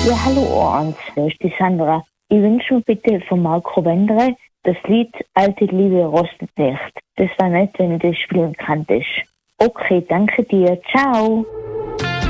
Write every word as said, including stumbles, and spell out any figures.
Ja, hallo Ohrens, das ist die Sandra. Ich wünsche mir bitte von Marco Wendere das Lied Alte Liebe rostet nicht. Das war nett, wenn du das spielen kanntest. Okay, danke dir. Ciao.